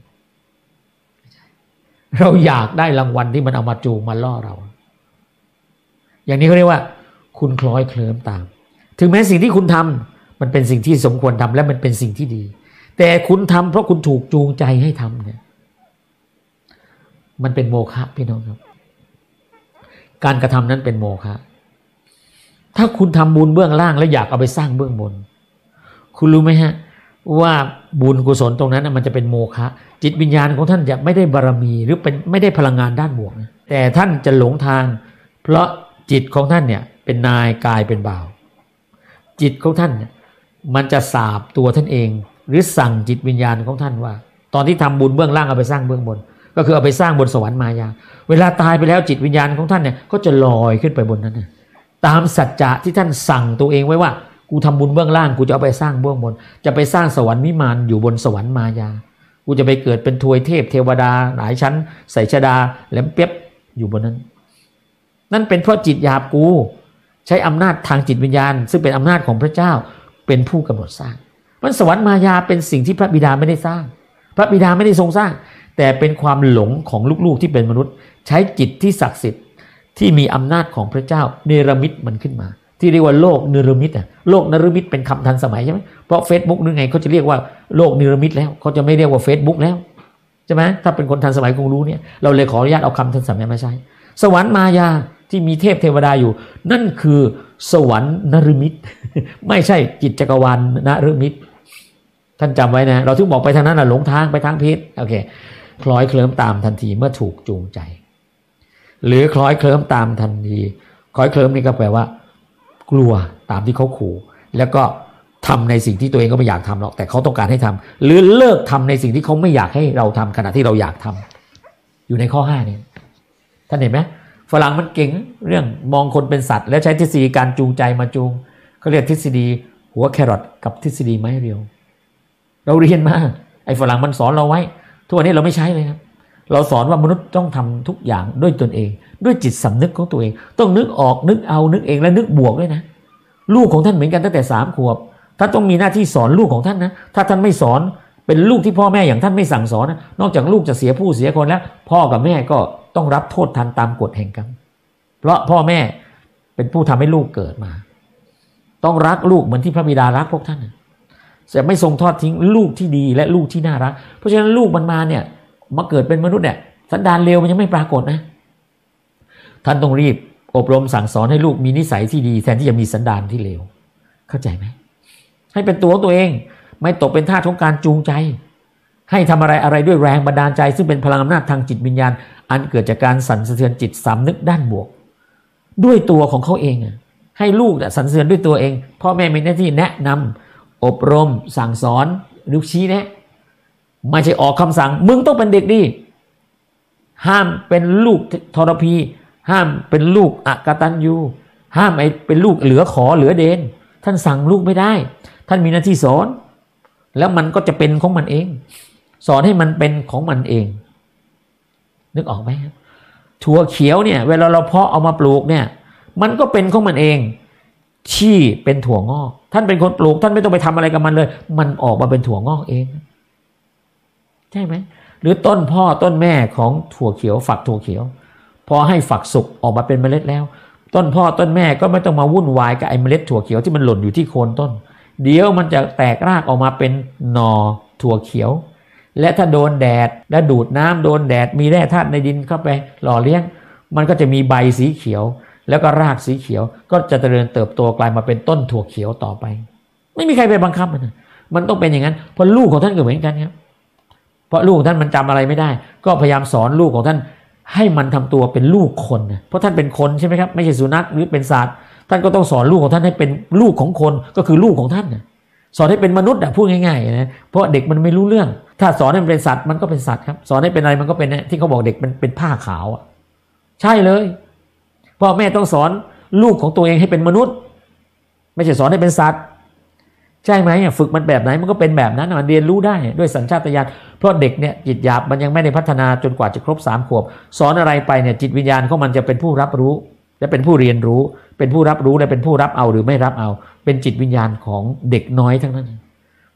เราอยากได้รางวัลที่มันเอามาจูงมาล่อเราอย่างนี้เขาเรียกว่าคุณคล้อยเคลิ้มตามถึงแม้สิ่งที่คุณทำมันเป็นสิ่งที่สมควรทำและมันเป็นสิ่งที่ดีแต่คุณทำเพราะคุณถูกจูงใจให้ทำเนี่ยมันเป็นโมฆะพี่น้องครับการกระทำนั้นเป็นโมฆะถ้าคุณทำบุญเบื้องล่างแล้วอยากเอาไปสร้างเบื้องบนคุณรู้ไหมฮะว่าบุญกุศลตรงนั้นมันจะเป็นโมฆะจิตวิญญาณของท่านจะไม่ได้บารมีหรือเป็นไม่ได้พลังงานด้านบวกนะแต่ท่านจะหลงทางเพราะจิตของท่านเนี่ยเป็นนายกายเป็นบ่าวจิตของท่านเนี่ยมันจะสาบตัวท่านเองหรือสั่งจิตวิญญาณของท่านว่าตอนที่ทำบุญเบื้องล่างเอาไปสร้างเบื้องบนก็คือเอาไปสร้างบนสวรรค์มายาเวลาตายไปแล้วจิตวิญญาณของท่านเนี่ยก็จะลอยขึ้นไปบนนั้นนะตามสัจจะที่ท่านสั่งตัวเองไว้ว่ากูทำบุญเบื้องล่างกูจะเอาไปสร้างเบื้องบนจะไปสร้างสวรรค์วิมานอยู่บนสวรรค์มายากูจะไปเกิดเป็นทวยเทพเทวดาหลายชั้นใส่ชดาแหลมเปียบอยู่บนนั้นนั่นเป็นเพราะจิตหยาบกูใช้อำนาจทางจิตวิญญาณซึ่งเป็นอำนาจของพระเจ้าเป็นผู้กำหนดสร้างมันสวรรค์มายาเป็นสิ่งที่พระบิดาไม่ได้สร้างพระบิดาไม่ได้ทรงสร้างแต่เป็นความหลงของลูกๆที่เป็นมนุษย์ใช้จิตที่ศักดิ์สิทธิ์ที่มีอำนาจของพระเจ้าเนรมิตมันขึ้นมาที่เรียกว่าโลกเนรมิตโลกเนรมิตเป็นคำทันสมัยใช่ไหมเพราะ Facebook นึกไงเขาจะเรียกว่าโลกเนรมิตแล้วเขาจะไม่เรียกว่า Facebook แล้วใช่ไหมถ้าเป็นคนทันสมัยคงรู้เนี่ยเราเลยขออนุญาตเอาคำทันสมัยมาใช้สวรรค์มายาที่มีเทพเทวดาอยู่นั่นคือสวรรค์นรมิตไม่ใช่จิตจักรวาลนรมิตท่านจำไว้นะเราถึงบอกไปทางนั้นหลงทางไปทางผิดโอเคคล้อยเคลิ้มตามทันทีเมื่อถูกจูงใจหรือคล้อยเคลิ้มตามทันทีคล้อยเคลิ้มนี่ก็แปลว่ากลัวตามที่เขาขู่แล้วก็ทำในสิ่งที่ตัวเองก็ไม่อยากทำหรอกแต่เขาต้องการให้ทำหรือเลิกทำในสิ่งที่เขาไม่อยากให้เราทำขณะที่เราอยากทำอยู่ในข้อ5นี้ท่านเห็นไหมฝรั่งมันเก่งเรื่องมองคนเป็นสัตว์แล้วใช้ทฤษฎีการจูงใจมาจูงเขาเรียกทฤษฎีหัวแครอทกับทฤษฎีไม้เรียวเราเรียนมาไอ้ฝรั่งมันสอนเราไว้ทุกวันนี้เราไม่ใช้เลยครับเราสอนว่ามนุษย์ต้องทำทุกอย่างด้วยตนเองด้วยจิตสำนึกของตัวเองต้องนึกออกนึกเอานึกเองและนึกบวกด้วยนะลูกของท่านเหมือนกันตั้งแต่3 ขวบท่านต้องมีหน้าที่สอนลูกของท่านนะถ้าท่านไม่สอนเป็นลูกที่พ่อแม่อย่างท่านไม่สั่งสอนนะนอกจากลูกจะเสียผู้เสียคนแล้วพ่อกับแม่ก็ต้องรับโทษทันตามกฎแห่งกรรมเพราะพ่อแม่เป็นผู้ทำให้ลูกเกิดมาต้องรักลูกเหมือนที่พระบิดารักพวกท่านจะไม่ทรงทอดทิ้งลูกที่ดีและลูกที่น่ารักเพราะฉะนั้นลูกมันมาเนี่ยมาเกิดเป็นมนุษย์เนี่ยสันดานเลวมันยังไม่ปรากฏนะท่านต้องรีบอบรมสั่งสอนให้ลูกมีนิสัยที่ดีแทนที่จะมีสันดานที่เลวเข้าใจไหมให้เป็นตัวของตัวเองไม่ตกเป็นทาสของการจูงใจให้ทำอะไรด้วยแรงบันดาลใจซึ่งเป็นพลังอำนาจทางจิตวิญญาณอันเกิดจากการสั่นสะเทือนจิตสำนึกด้านบวกด้วยตัวของเขาเองให้ลูกสั่นสะเทือนด้วยตัวเองพ่อแม่มีหน้าที่แนะนำอบรมสั่งสอนหรือชี้แนะไม่ใช่ออกคำสั่งมึงต้องเป็นเด็กดีห้ามเป็นลูกทรพีห้ามเป็นลูกอกตัญญูห้ามเป็นลูกเหลือขอเหลือเดนท่านสั่งลูกไม่ได้ท่านมีหน้าที่สอนแล้วมันก็จะเป็นของมันเองสอนให้มันเป็นของมันเองนึกออกไหมครับถั่วเขียวเนี่ยเวลาเราเพาะเอามาปลูกเนี่ยมันก็เป็นของมันเองที่เป็นถั่วงอกท่านเป็นคนปลูกท่านไม่ต้องไปทำอะไรกับมันเลยมันออกมาเป็นถั่วงอกเองใช่ไหมหรือต้นพ่อต้นแม่ของถั่วเขียวฝักถั่วเขียวพอให้ฝักสุกออกมาเป็นเมล็ดแล้วต้นพ่อต้นแม่ก็ไม่ต้องมาวุ่นวายกับไอ้เมล็ดถั่วเขียวที่มันหล่นอยู่ที่โคนต้นเดี๋ยวมันจะแตกรากออกมาเป็นหน่อถั่วเขียวและถ้าโดนแดดและดูดน้ำโดนแดดมีแร่ธาตุในดินเข้าไปหล่อเลี้ยงมันก็จะมีใบสีเขียวแล้วก็รากสีเขียวก็จะเจริญเติบโตกลายมาเป็นต้นถั่วเขียวต่อไปไม่มีใครไปบังคับมันต้องเป็นอย่างนั้นเพราะลูกของท่านก็เหมือนกันครับเพราะลูกของท่านมันจำอะไรไม่ได้ก็พยายามสอนลูกของท่านให้มันทำตัวเป็นลูกคนเพราะท่านเป็นคนใช่ไหมครับไม่ใช่สุนัขหรือเป็นสัตว์ท่านก็ต้องสอนลูกของท่านให้เป็นลูกของคนก็คือลูกของท่านสอนให้เป็นมนุษย์พูดง่ายๆนะเพราะเด็กมันไม่รู้เรื่องถ้าสอนให้มันเป็นสัตว์มันก็เป็นสัตว์ครับสอนให้เป็นอะไรมันก็เป็นที่เขาบอกเด็กมันเป็นผ้าขาวใช่เลยพ่อแม่ต้องสอนลูกของตัวเองให้เป็นมนุษย์ไม่ใช่สอนให้เป็นสัตว์ใช่ไหมฝึกมันแบบไหนมันก็เป็นแบบนั้นมันเรียนรู้ได้ด้วยสัญชาตญาณเพราะเด็กเนี่ยจิตหยาบมันยังไม่ได้พัฒนาจนกว่าจะครบ3 ขวบสอนอะไรไปเนี่ยจิตวิญญาณของมันจะเป็นผู้รับรู้และเป็นผู้เรียนรู้เป็นผู้รับรู้และเป็นผู้รับเอาหรือไม่รับเอาเป็นจิตวิญญาณของเด็กน้อยทั้งนั้น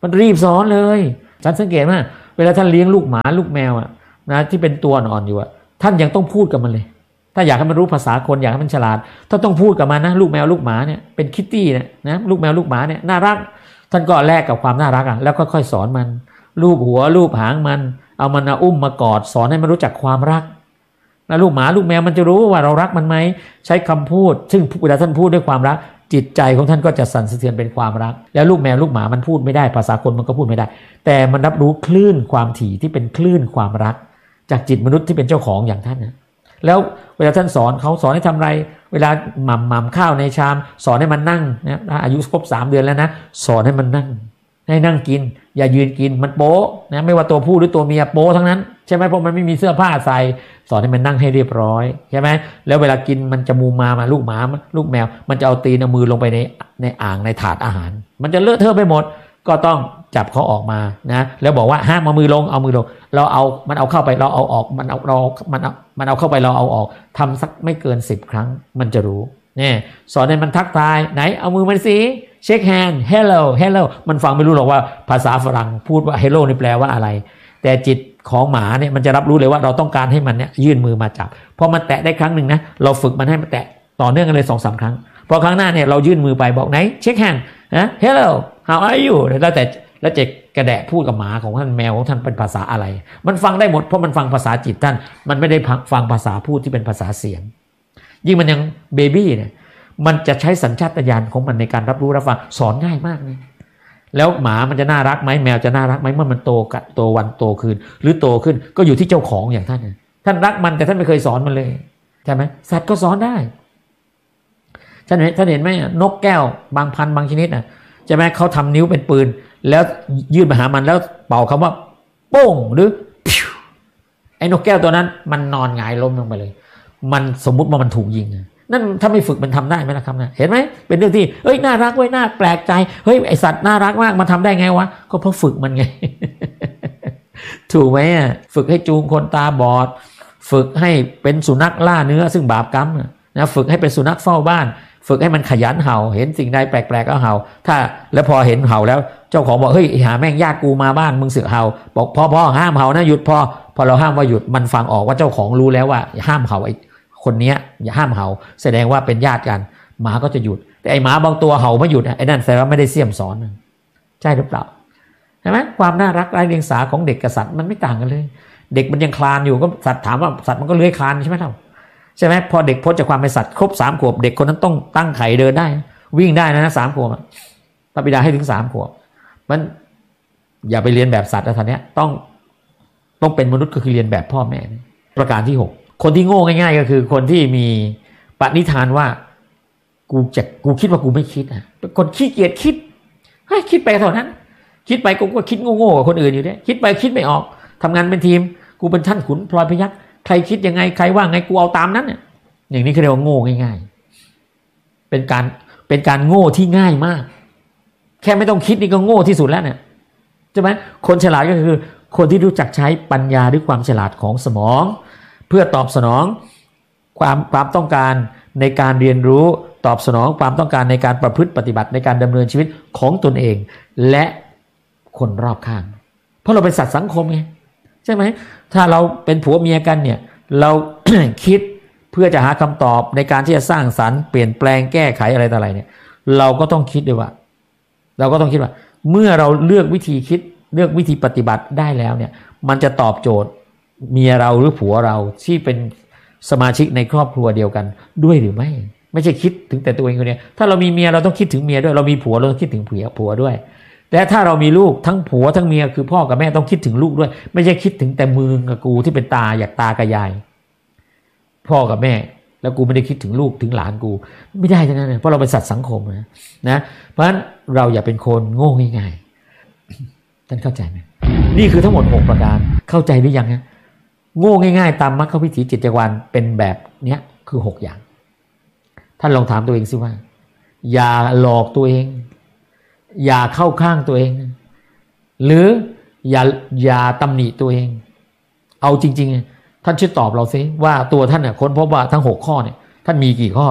มันรีบสอนเลยฉันสังเกตว่าเวลาท่านเลี้ยงลูกหมาลูกแมวนะที่เป็นตัวอ่อนอยู่ท่านยังต้องพูดกับมันเลยถ้าอยากให้มันรู้ภาษาคนอยากให้มันฉลาดท่านต้องพูดกับมันนะลูกแมวลูกหมาเนี่ยเป็นคิตตี้นะลูกแมวลูกหมาเนี่ยน่ารักท่านก็แลกกับความน่ารักแล้วก็ค่อยสอนมันลูบหัวลูบหางมันเอามันอุ้มมากอดสอนให้มันรู้จักความรักนะลูกหมาลูกแมวมันจะรู้ว่าเรารักมันไหมใช้คำพูดซึ่งเวลาท่านพูดด้วยความรักจิตใจของท่านก็จะสั่นสะเทือนเป็นความรักแล้วลูกแมวลูกหมามันพูดไม่ได้ภาษาคนมันก็พูดไม่ได้แต่มันรับรู้คลื่นความถี่ที่เป็นคลื่นความรักจากจิตมนุษย์ที่เป็นเจ้าของอย่างท่านนะแล้วเวลาท่านสอนเขาสอนให้ทำอะไรเวลาหม่ำข้าวในชามสอนให้มันนั่งนะอายุครบ3 เดือนแล้วนะสอนให้มันนั่งให้นั่งกินอย่ายืนกินมันโป๊ะนะไม่ว่าตัวผู้หรือตัวเมียโป๊ะทั้งนั้นใช่ไหมเพราะมันไม่มีเสื้อผ้าใส่สอนให้มันนั่งให้เรียบร้อยใช่ไหมแล้วเวลากินมันจะมูมาลูกหมาลูกแมวมันจะเอาตีนเอามือลงไปในอ่างในถาดอาหารมันจะเลอะเทอะไปหมดก็ต้องจับเขาออกมานะแล้วบอกว่าห้ามเอามือลงเอามือลงเราเอามันเอาเข้าไปเราเอาออกมันเอาเข้าไปเราเอาออกทำสักไม่เกิน10 ครั้งมันจะรู้เนี่ยสอนให้มันทักทายไหนเอามือมันสิเช็คแฮนด์ hello มันฟังไม่รู้หรอกว่าภาษาฝรั่งพูดว่า hello นี่แปลว่าอะไรแต่จิตของหมาเนี่ยมันจะรับรู้เลยว่าเราต้องการให้มันเนี่ยยื่นมือมาจับพอมันแตะได้ครั้งหนึ่งนะเราฝึกมันให้มันแตะต่อเนื่องกันเลย 2-3 ครั้งพอครั้งหน้าเนี่ยเรายื่นมือไปบอกไหนเช็คแฮนด์hello how are you แล้วจะกระแดะพูดกับหมาของท่านแมวของท่านเป็นภาษาอะไรมันฟังได้หมดเพราะมันฟังภาษาจิตท่านมันไม่ได้ฟังภาษาพูดที่เป็นภาษาเสียงยิ่งมันยังเบบี้เนี่ยมันจะใช้สัญชาตญาณของมันในการรับรู้รับฟังสอนง่ายมากเลยแล้วหมามันจะน่ารักไหมแมวจะน่ารักไหมเมื่อมันโตวันโตขึ้นหรือโตขึ้นก็อยู่ที่เจ้าของอย่างท่านท่านรักมันแต่ท่านไม่เคยสอนมันเลยใช่ไหมสัตว์ก็สอนได้ท่านเห็นไหมนกแก้วบางพันธุ์บางชนิดใช่ไหมเขาทำนิ้วเป็นปืนแล้วยื่นมาหามันแล้วเป่าคำว่าโป้งหรือไอ้นกแก้วตัวนั้นมันนอนหงายล้มลงไปเลยมันสมมุติว่ามันถูกยิงนั่นถ้าไม่ฝึกมันทำได้ไหมล่ะครับนะเห็นไหมเป็นเรื่องที่เฮ้ยน่ารักเว้ยน่าแปลกใจเฮ้ยไอสัตว์น่ารักมากมันทำได้ไงวะก็เพราะฝึกมันไง ถูกไหมฝึกให้จูงคนตาบอดฝึกให้เป็นสุนัขล่าเนื้อซึ่งบาปกรรมนะฝึกให้เป็นสุนัขเฝ้าบ้านฝึกให้มันขยันเห่าเห็นสิ่งใดแปลกๆก็เห่าถ้าแล้วพอเห็นเห่าแล้วเจ้าของบอกเฮ้ยหาแม่งญาติกูมาบ้านมึงเสือกเห่าบอกพ่อห้ามเห่านะหยุดพอเราห้ามว่าหยุดมันฟังออกว่าเจ้าของรู้แล้วว่าห้ามเห่าไอ้คนเนี้ยอย่าห้ามเห่าแสดงว่าเป็นญาติกันหมาก็จะหยุดแต่ไอ้หมาบางตัวเห่าไม่หยุดไอ้นั่นแสดงว่าไม่ได้เสี่ยมสอนใช่หรือเปล่าใช่ไหมความน่ารักไร้เดียงสาของเด็กกับสัตว์มันไม่ต่างกันเลยเด็กมันยังคลานอยู่ก็สัตว์ถามว่าสัตว์มันก็เลื้อยคลานใช่ไหมเท่าใช่ไหมพอเด็กพ้นจากความเป็นสัตว์ครบ3 ขวบเด็กคนนั้นต้องตั้งไข่เดินได้วิ่งได้นะ3 ขวบพระบิดาให้ถึง3 ขวบมันอย่าไปเรียนแบบสัตว์นะท่านเนี้ยต้องเป็นมนุษย์ก็คือเรียนแบบพ่อแม่ประการที่6คนที่โง่ง่ายๆก็คือคนที่มีปณิธานว่ากูคิดว่ากูไม่คิดเป็นคนขี้เกียจคิดคิดไปเท่านั้นคิดไปกูก็คิดโง่ๆกับคนอื่นอยู่เนี่ยคิดไปคิดไม่ออกทำงานเป็นทีมกูเป็นท่านขุนพลอยพยัคฆ์ใครคิดยังไงใครว่าไงกูเอาตามนั้นเนี่ยอย่างนี้เขาเรียกว่าโง่ง่ายๆเป็นการโง่ที่ง่ายมากแค่ไม่ต้องคิดนี่ก็โง่ที่สุดแล้วเนี่ยใช่ไหมคนฉลาดก็คือคนที่รู้จักใช้ปัญญาหรือความฉลาดของสมองเพื่อตอบสนองความต้องการในการเรียนรู้ตอบสนองความต้องการในการประพฤติปฏิบัติในการดำเนินชีวิตของตนเองและคนรอบข้างเพราะเราเป็นสัตว์สังคมไงใช่ไหมถ้าเราเป็นผัวเมียกันเนี่ยเรา คิดเพื่อจะหาคำตอบในการที่จะสร้างสรรค์เปลี่ยนแปลงแก้ไขอะไรต่ออะไรเนี่ยเราก็ต้องคิดด้วยว่าเมื่อเราเลือกวิธีคิดเลือกวิธีปฏิบัติได้แล้วเนี่ยมันจะตอบโจทย์เมียเราหรือผัวเราที่เป็นสมาชิกในครอบครัวเดียวกันด้วยหรือไม่ใช่คิดถึงแต่ตัวเองคนเดียวถ้าเรามีเมียเราต้องคิดถึงเมียด้วยเรามีผัวเราต้องคิดถึงผัวด้วยแต่ถ้าเรามีลูกทั้งผัวทั้งเมียคือพ่อกับแม่ต้องคิดถึงลูกด้วยไม่ใช่คิดถึงแต่มึงกับกูที่เป็นตาอยากตากับยายพ่อกับแม่แล้วกูไม่ได้คิดถึงลูกถึงหลานกูไม่ได้ทั้งนั้นเลยเพราะเราเป็นสัตว์สังคมนะเพราะฉะนั้นเราอย่าเป็นคนโง่ง่ายๆท่านเข้าใจไหมนี่คือทั้งหมด6 ประการเข้าใจหรือยังฮะโง่ง่ายๆตามมรรควิถีจิตจักรวาลเป็นแบบเนี้ยคือ6 อย่างท่านลองถามตัวเองสิว่าอย่าหลอกตัวเองอย่าเข้าข้างตัวเองหรืออย่าตำหนิตัวเองเอาจริงๆท่านช่วยตอบเราสิว่าตัวท่านเนี่ยค้นพบว่าทั้ง6 ข้อเนี่ยท่านมีกี่ข้อ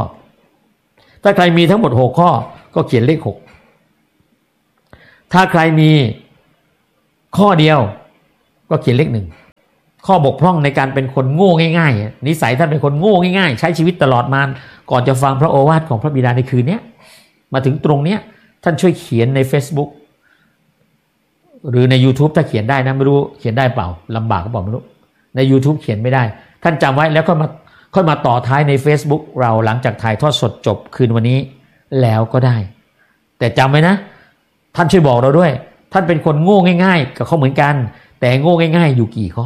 ถ้าใครมีทั้งหมด6 ข้อก็เขียนเลข6ถ้าใครมีข้อเดียวก็เขียนเลข 1ข้อบกพร่องในการเป็นคนโง่ง่ายๆนิสัยท่านเป็นคนโง่ง่ายๆใช้ชีวิตตลอดมาก่อนจะฟังพระโอวาทของพระบิดาในคืนนี้มาถึงตรงเนี้ยท่านช่วยเขียนใน Facebook หรือใน YouTube ถ้าเขียนได้นะไม่รู้เขียนได้เปล่าลำบากก็บอกไม่รู้ใน YouTube เขียนไม่ได้ท่านจำไว้แล้วค่อยมาต่อท้ายใน Facebook เราหลังจากถ่ายทอดสดจบคืนวันนี้แล้วก็ได้แต่จำไว้นะท่านช่วยบอกเราด้วยท่านเป็นคนโง่ง่ายๆกับเขาเหมือนกันแต่โง่ง่ายๆอยู่กี่ข้อ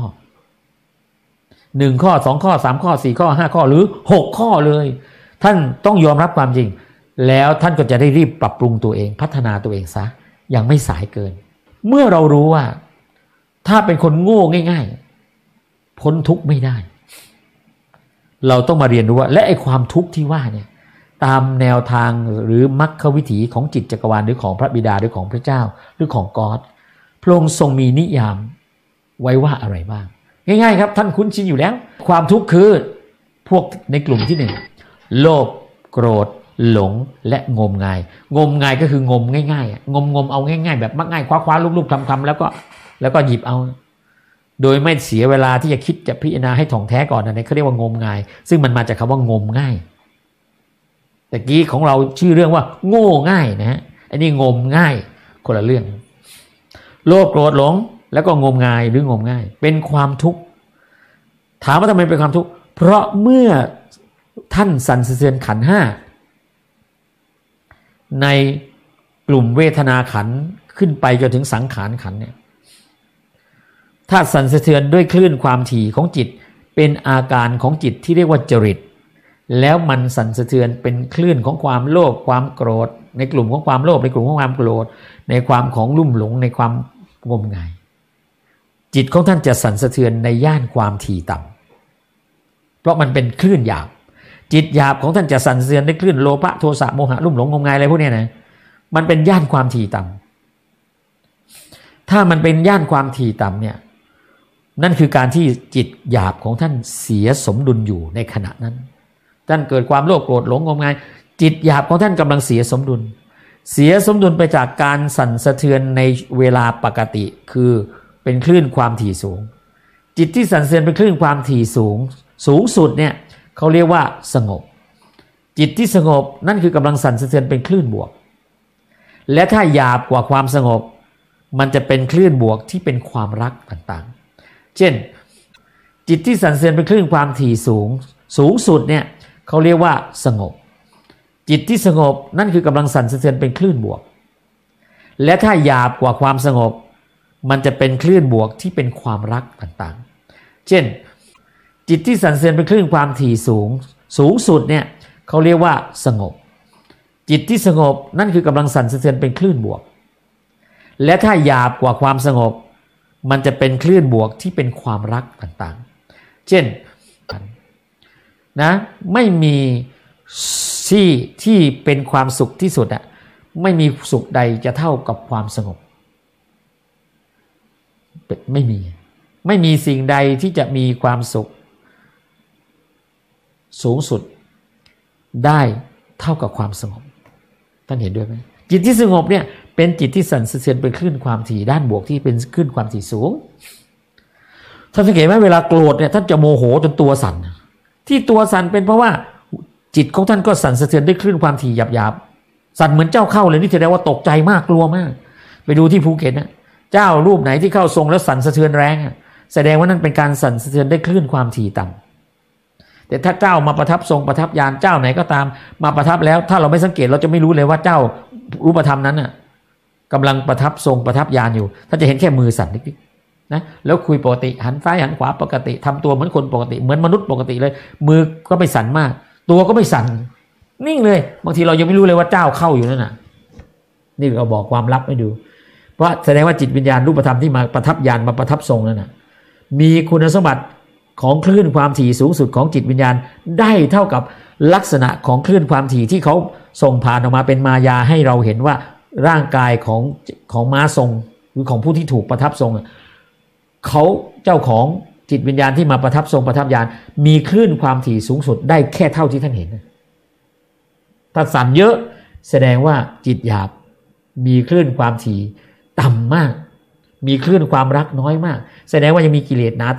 1ข้อ2ข้อ3ข้อ4ข้อ5ข้อหรือ6ข้อเลยท่านต้องยอมรับความจริงแล้วท่านก็จะได้รีบปรับปรุงตัวเองพัฒนาตัวเองซะยังไม่สายเกินเมื่อเรารู้ว่าถ้าเป็นคนโง่ง่ายๆพ้นทุกข์ไม่ได้เราต้องมาเรียนรู้ว่าและไอ้ความทุกข์ที่ว่าเนี่ยตามแนวทางหรือมรรควิถีของจิตจักรวาลหรือของพระบิดาหรือของพระเจ้าหรือของกอดพระองค์ทรงมีนิยามไว้ว่าอะไรบ้างง่ายๆครับท่านคุ้นชินอยู่แล้วความทุกข์คือพวกในกลุ่มที่1โลภโกรธหลงและงมงายก็คืองมง่ายๆงมเอาง่ายๆแบบมักง่ายคว้าลูบๆคำๆแล้วก็หยิบเอาโดยไม่เสียเวลาที่จะคิดจะพิจารณาให้ถ่องแท้ก่อนนะเขาเรียกว่างมงายซึ่งมันมาจากคำว่างมง่ายแต่กี้ของเราชื่อเรื่องว่าโง่ง่ายนะฮะอันนี้งมง่ายคนละเรื่องโลภโกรธหลงแล้วก็งมงายหรืองมง่ายเป็นความทุกข์ถามว่าทำไมเป็นความทุกข์เพราะเมื่อท่านสั่นสะเทือนขันธ์5ในกลุ่มเวทนาขันธ์ขึ้นไปจนถึงสังขารขันธ์เนี่ยถ้าสั่นสะเทือนด้วยคลื่นความถี่ของจิตเป็นอาการของจิตที่เรียกว่าจริตแล้วมันสั่นสะเทือนเป็นคลื่นของความโลภความโกรธในกลุ่มของความโลภในกลุ่มของความโกรธในความของลุ่มหลงในความงมงายจิตของท่านจะสั่นสะเทือนในย่านความถี่ต่ำเพราะมันเป็นคลื่นหยาบจิตหยาบของท่านจะสั่นสะเทือนในคลื่นโลภะโทสะโมหะลุ่มหลงงมงายอะไรพวกนี้นะมันเป็นย่านความถี่ต่ำถ้ามันเป็นย่านความถี่ต่ำเนี่ยนั่นคือการที่จิตหยาบของท่านเสียสมดุลอยู่ในขณะนั้นท่านเกิดความโลภโกรธหลงงมงายจิตหยาบของท่านกำลังเสียสมดุลไปจากการสั่นสะเทือนในเวลาปกติคือเป็นคลื่นความถี่สูงจิตที่สั่นสะเทือนเป็นคลื่นความถี่สูงสุดเนี่ยเขาเรียกว่าสงบจิตที่สงบนั่นคือกำลังสั่นสะเทือนเป็นคลื่นบวกและถ้าหยาบกว่าความสงบมันจะเป็นคลื่นบวกที่เป็นความรักต่างๆเช่นจิตที่สั่นสะเทือนเป็นคลื่นความถี่สูงสุดเนี่ยเขาเรียกว่าสงบจิตที่สงบนั่นคือกำลังสั่นสะเทือนเป็นคลื่นบวกและถ้าหยาบกว่าความสงบมันจะเป็นคลื่นบวกที่เป็นความรักต่างๆเช่นจิตที่สั่นสะเทือนเป็นคลื่นความถี่สูงสุดเนี่ยเขาเรียกว่าสงบจิตที่สงบนั่นคือกำลังสั่นสะเทือนเป็นคลื่นบวกและถ้าหยาบกว่าความสงบมันจะเป็นคลื่นบวกที่เป็นความรักต่างๆเช่นนะไม่มีที่เป็นความสุขที่สุดอะไม่มีสุขใดจะเท่ากับความสงบไม่มีสิ่งใดที่จะมีความสุขสูงสุดได้เท่ากับความสงบท่านเห็นด้วยไหมจิตที่สงบเนี่ยเป็นจิตที่สั่นสะเทือนเป็นคลื่นความถี่ด้านบวกที่เป็นคลื่นความถี่สูงท่านสังเกตไหมเวลาโกรธเนี่ยท่านจะโมโหจนตัวสั่นที่ตัวสั่นเป็นเพราะว่าจิตของท่านก็สั่นสะเทือนด้วยคลื่นความถี่หยาบๆสั่นเหมือนเจ้าเข้าเลยนี่แสดงว่าตกใจมากกลัวมากไปดูที่ภูเก็ตนะเจ้ารูปไหนที่เข้าทรงแล้วสั่นสะเทือนแรงแสดงว่านั่นเป็นการสั่นสะเทือนด้วยคลื่นความถี่ต่ำแต่ถ้าเจ้ามาประทับทรงประทับญาณเจ้าไหนก็ตามมาประทับแล้วถ้าเราไม่สังเกตเราจะไม่รู้เลยว่าเจ้ารูปธรรมนั้นน่ะกำลังประทับทรงประทับญาณอยู่ท่านจะเห็นแค่มือสั่นนิดๆนะแล้วคุยปกติหันซ้ายหันขวาปกติทำตัวเหมือนคนปกติเหมือนมนุษย์ปกติเลยมือก็ไม่สั่นมากตัวก็ไม่สั่นนิ่งเลยบางทีเรายังไม่รู้เลยว่าเจ้าเข้าอยู่นั่นน่ะนี่เราบอกความลับให้ดูเพราะแสดงว่าจิตวิญญาณรูปธรรมที่มาประทับญาณมาประทับทรงนั่นน่ะมีคุณสมบัติของคลื่นความถี่สูงสุดของจิตวิญญาณได้เท่ากับลักษณะของคลื่นความถี่ที่เขาส่งผ่านออกมาเป็นมายาให้เราเห็นว่าร่างกายของม้าทรงหรือของผู้ที่ถูกประทับทรงเขาเจ้าของจิตวิญญาณที่มาประทับทรงประทับญาณมีคลื่นความถี่สูงสุดได้แค่เท่าที่ท่านเห็นถ้าสั่นเยอะแสดงว่าจิตหยาบมีคลื่นความถี่ต่ำมากมีคลื่นความรักน้อยมากแสดงว่ายังมีกิเลสหนา